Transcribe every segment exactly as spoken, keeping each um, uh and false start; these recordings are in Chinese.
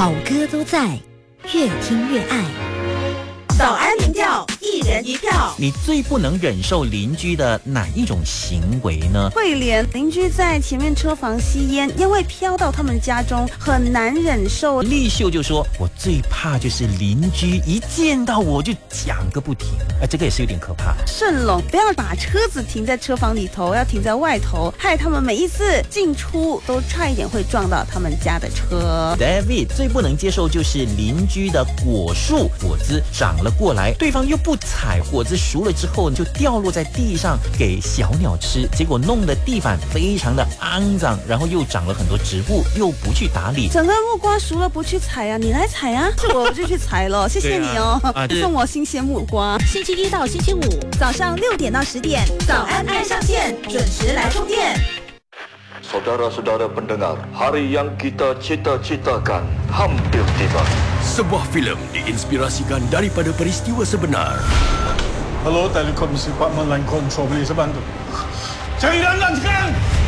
好歌都在，越听越爱。 早安民调，一人一票。 你最不能忍受邻居的哪一种行为呢？ 慧莲，邻居在前面车房吸烟，烟味飘到他们家中，很难忍受。 丽秀就说：“我最怕就是邻居一见到我就讲个不停。”哎，这个也是有点可怕。 盛龙，不要把车子停在车房里头，要停在外头，害他们每一次进出都差一点会撞到他们家的车。 David 最不能接受就是邻居的果树果子长了过来，对方又不采，果子熟了之后就掉落在地上给小鸟吃，结果弄得地板非常的肮脏，然后又长了很多植物，又不去打理。 整个木瓜熟了不去采啊，你来采啊，是我就去采了，谢谢你哦，啊啊、送我新鲜木瓜。 星期一到星期五早上六点到十点， 早安爱上线，准时来充电。 Saudara-saudara pendengar, hari yang kita cita-citakan hampir tiba. Sebuah filem diinspirasikan daripada peristiwa sebenar. Hello, Telekom Department Line Control, boleh saya bantu? Cari Lanlan sekarang!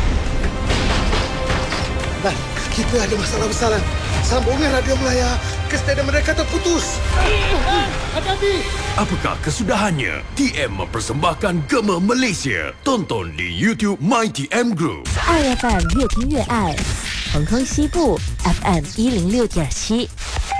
Lan, kita ada masalah besar, Lan. Sambungan radio Melaya ke stadium mereka terputus. Hati-hati! Apakah kesudahannya? T M mempersembahkan Gema Malaysia. Tonton di YouTube My T M Group. 爱 F M 越听越爱，恒康西部 F M 一零六点七。